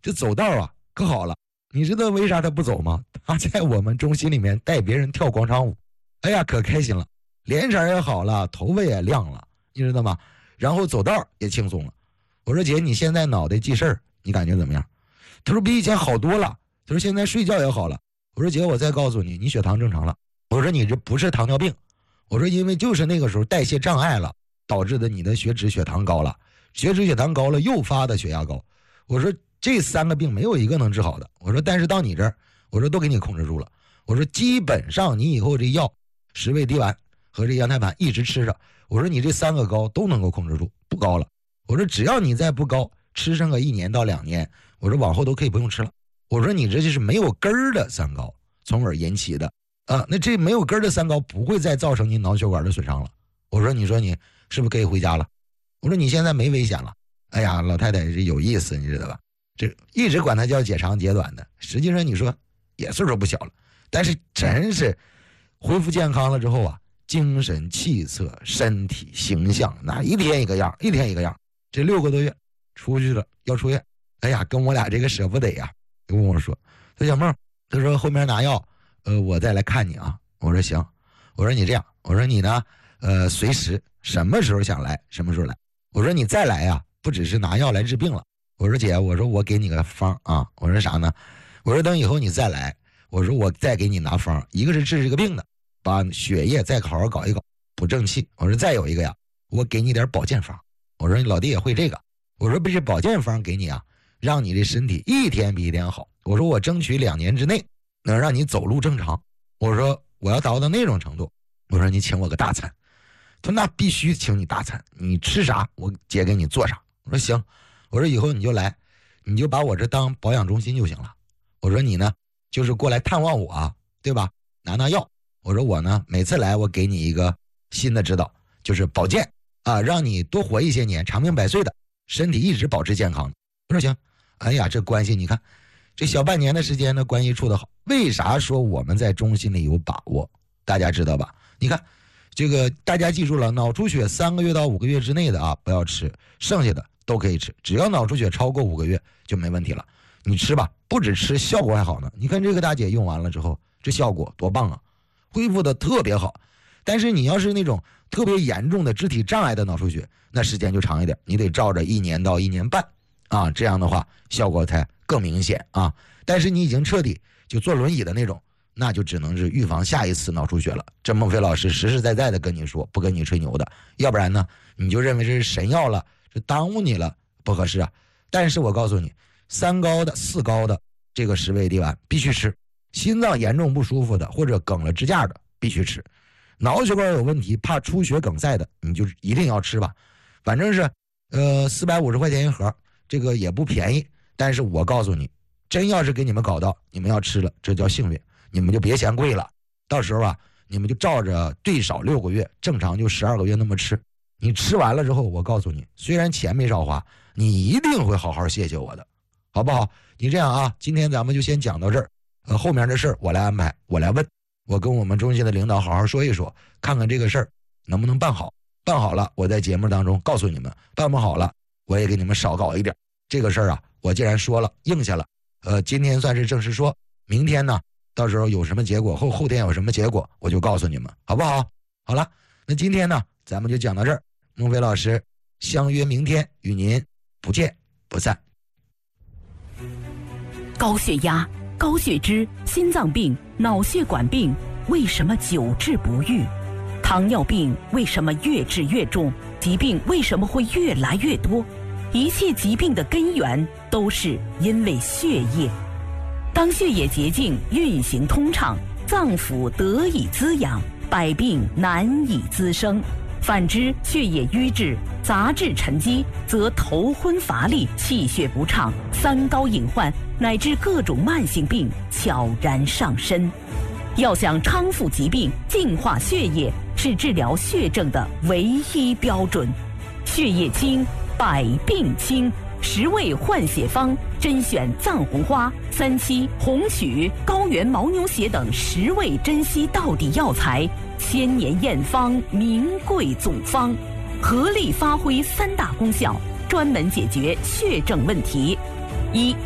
这走道啊可好了，你知道为啥他不走吗？他在我们中心里面带别人跳广场舞，哎呀可开心了，脸色也好了，头发也亮了，你知道吗？然后走道也轻松了。我说姐，你现在脑袋记事儿，你感觉怎么样？他说比以前好多了，他说现在睡觉也好了。我说姐，我再告诉你，你血糖正常了。我说你这不是糖尿病，我说因为就是那个时候代谢障碍了导致的你的血脂血糖高了，血脂血糖高了诱发的血压高。我说这3个病没有一个能治好的。我说但是到你这儿，我说都给你控制住了。我说基本上你以后这药十味地丸和这羊胎盘一直吃着，我说你这3个高都能够控制住，不高了。我说只要你再不高，吃上个1年到2年，我说往后都可以不用吃了。我说你这就是没有根儿的三高，从而引起的那这没有根儿的三高不会再造成你脑血管的损伤了。我说你说你是不是可以回家了？我说你现在没危险了。哎呀，老太太是有意思，你知道吧？这一直管她叫解长解短的，实际上你说也岁数不小了，但是真是恢复健康了之后啊，精神气色身体形象那一天一个样，一天一个样。这6个多月出去了要出院，哎呀跟我俩这个舍不得呀，跟我说说小梦，他说后面拿药我再来看你啊。我说行。我说你这样，我说你呢随时什么时候想来什么时候来。我说你再来呀不只是拿药来治病了。我说姐，我说我给你个方啊。我说啥呢？我说等以后你再来，我说我再给你拿方，一个是治这个病的，把血液再好好搞一搞补正气。我说再有一个呀，我给你点保健方。我说你老弟也会这个。我说不是保健方给你啊，让你的身体一天比一天好。我说我争取2年之内能让你走路正常。我说我要达到那种程度，我说你请我个大餐。他说那必须请你大餐，你吃啥我姐给你做啥。我说行。我说以后你就来，你就把我这当保养中心就行了。我说你呢就是过来探望我对吧，拿药。我说我呢每次来我给你一个新的指导，就是保健让你多活一些年，长命百岁的，身体一直保持健康。我说行。哎呀这关系你看这小半年的时间呢关系处得好。为啥说我们在中心里有把握？大家知道吧？你看这个大家记住了，脑出血3个月到5个月之内的不要吃，剩下的都可以吃，只要脑出血超过5个月就没问题了。你吃吧，不止吃效果还好呢。你看这个大姐用完了之后这效果多棒啊，恢复的特别好。但是你要是那种特别严重的肢体障碍的脑出血，那时间就长一点，你得照着1年到1年半这样的话效果才更明显但是你已经彻底就坐轮椅的那种，那就只能是预防下一次脑出血了。这孟非老师实实在在的跟你说，不跟你吹牛的，要不然呢你就认为这是神药了，这耽误你了，不合适啊。但是我告诉你，3高的4高的这个10味地丸必须吃，心脏严重不舒服的或者梗了支架的必须吃，脑血管有问题怕出血梗塞的你就一定要吃吧。反正是450块钱一盒，这个也不便宜。但是我告诉你，真要是给你们搞到你们要吃了，这叫幸运，你们就别嫌贵了。到时候你们就照着最少6个月，正常就12个月那么吃。你吃完了之后，我告诉你，虽然钱没少花，你一定会好好谢谢我的，好不好？你这样今天咱们就先讲到这儿，后面的事儿我来安排，我来问，我跟我们中心的领导好好说一说，看看这个事儿能不能办好。办好了，我在节目当中告诉你们；办不好了，我也给你们少搞一点。这个事儿我既然说了，应下了，今天算是正式说，明天呢，到时候有什么结果，后天有什么结果，我就告诉你们，好不好？好了，那今天呢，咱们就讲到这儿。孟非老师相约明天与您不见不散。 高血压、高血脂、心脏病、脑血管病为什么久治不愈？糖尿病为什么越治越重？疾病为什么会越来越多？一切疾病的根源都是因为血液。当血液洁净运行通畅，脏腑得以滋养，百病难以滋生。反之，血液瘀滞、杂质沉积，则头昏乏力、气血不畅、3高隐患乃至各种慢性病悄然上身。要想康复疾病、净化血液，是治疗血症的唯一标准。血液清，百病清。10味换血方甄选藏红花、3七、红曲、高原牦牛血等10味珍稀到底药材，千年验方，名贵总方，合力发挥3大功效，专门解决血症问题：1